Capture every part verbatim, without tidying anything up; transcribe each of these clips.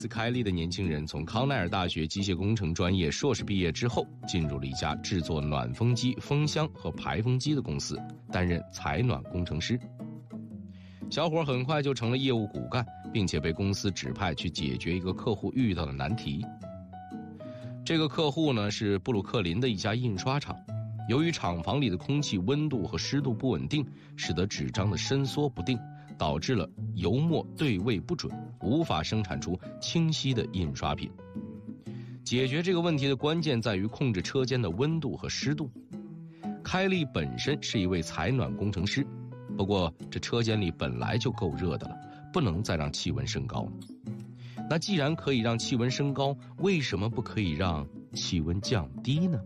斯开利的年轻人从康奈尔大学机械工程专业硕士毕业之后，进入了一家制作暖风机、风箱和排风机的公司，担任采暖工程师。小伙很快就成了业务骨干，并且被公司指派去解决一个客户遇到的难题。这个客户呢是布鲁克林的一家印刷厂，由于厂房里的空气温度和湿度不稳定，使得纸张的伸缩不定，导致了油墨对位不准，无法生产出清晰的印刷品。解决这个问题的关键在于控制车间的温度和湿度。开利本身是一位采暖工程师，不过这车间里本来就够热的了，不能再让气温升高了。那既然可以让气温升高，为什么不可以让气温降低呢？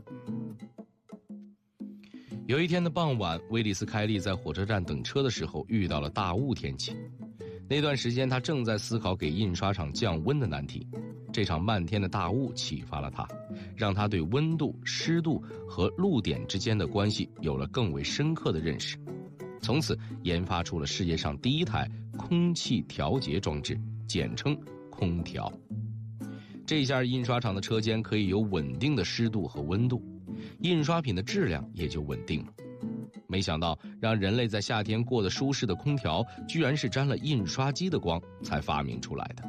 有一天的傍晚，威利斯·开利在火车站等车的时候遇到了大雾天气。那段时间他正在思考给印刷厂降温的难题。这场漫天的大雾启发了他，让他对温度、湿度和露点之间的关系有了更为深刻的认识。从此研发出了世界上第一台空气调节装置，简称空调。这下印刷厂的车间可以有稳定的湿度和温度，印刷品的质量也就稳定了。没想到让人类在夏天过得舒适的空调，居然是沾了印刷机的光才发明出来的。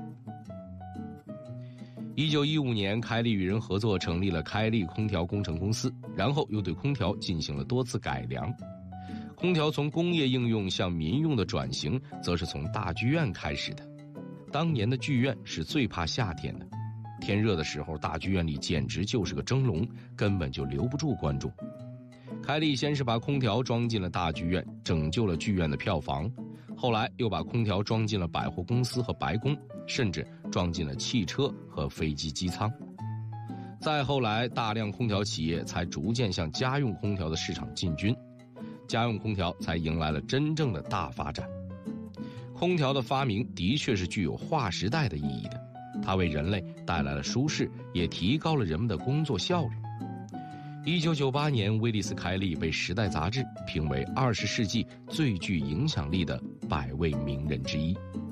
一九一五年，开利与人合作成立了开利空调工程公司，然后又对空调进行了多次改良。空调从工业应用向民用的转型，则是从大剧院开始的。当年的剧院是最怕夏天的，天热的时候，大剧院里简直就是个蒸笼，根本就留不住观众。开利先是把空调装进了大剧院，拯救了剧院的票房，后来又把空调装进了百货公司和白宫，甚至装进了汽车和飞机机舱。再后来，大量空调企业才逐渐向家用空调的市场进军，家用空调才迎来了真正的大发展。空调的发明的确是具有划时代的意义的，它为人类带来了舒适，也提高了人们的工作效率。一九九八年，威利斯·开利被《时代》杂志评为二十世纪最具影响力的百位名人之一。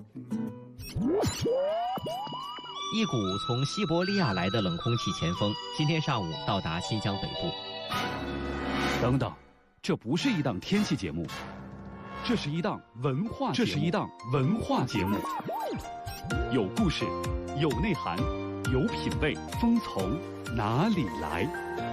一股从西伯利亚来的冷空气前锋，今天上午到达新疆北部。 等等，这不是一档天气节目，这是一档文化节目，这是一档文化节目，有故事，有内涵，有品味，风从哪里来？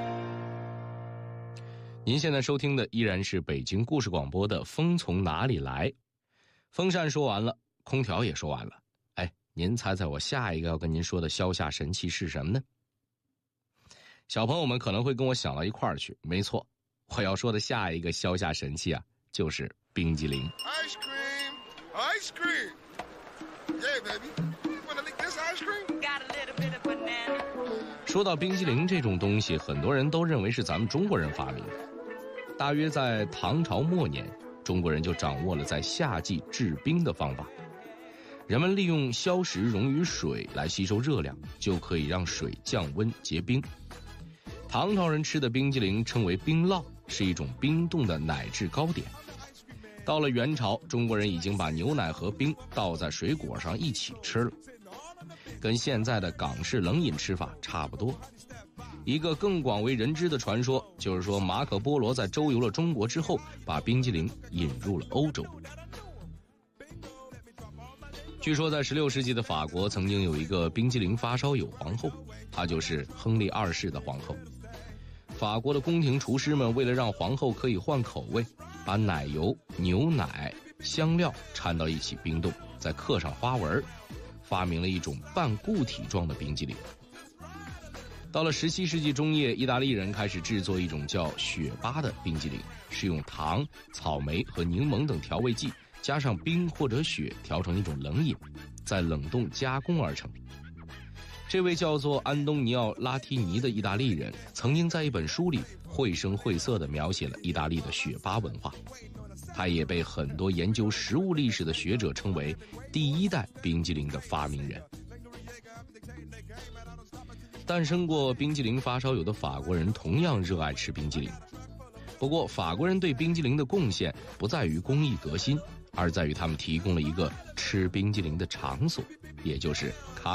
您现在收听的依然是北京故事广播的《风从哪里来》。风扇说完了，空调也说完了。哎，您猜猜我下一个要跟您说的消夏神器是什么呢？小朋友们可能会跟我想到一块儿去，没错，我要说的下一个消夏神器啊，就是冰激凌。 Ice cream, ice cream, yeah baby, you wanna lick this ice cream? Got a little bit of banana. 说到冰激凌这种东西，很多人都认为是咱们中国人发明的。大约在唐朝末年，中国人就掌握了在夏季制冰的方法。人们利用硝石溶于水来吸收热量，就可以让水降温结冰。唐朝人吃的冰激凌称为冰酪，是一种冰冻的奶制糕点。到了元朝，中国人已经把牛奶和冰倒在水果上一起吃了，跟现在的港式冷饮吃法差不多。一个更广为人知的传说，就是说马可波罗在周游了中国之后，把冰激凌引入了欧洲。据说在十六世纪的法国，曾经有一个冰激凌发烧友皇后，她就是亨利二世的皇后。法国的宫廷厨师们为了让皇后可以换口味，把奶油、牛奶、香料掺到一起冰冻，再刻上花纹，发明了一种半固体状的冰激凌。到了十七世纪中叶，意大利人开始制作一种叫雪巴的冰激凌，是用糖、草莓和柠檬等调味剂，加上冰或者雪调成一种冷饮，再冷冻加工而成。这位叫做安东尼奥·拉提尼的意大利人，曾经在一本书里绘声绘色地描写了意大利的雪巴文化。他也被很多研究食物历史的学者称为第一代冰激凌的发明人。诞生过冰激凌发烧友的法国人同样热爱吃冰激凌，不过法国人对冰激凌的贡献不在于工艺革新，而在于他们提供了一个吃冰激凌的场所，也就是咖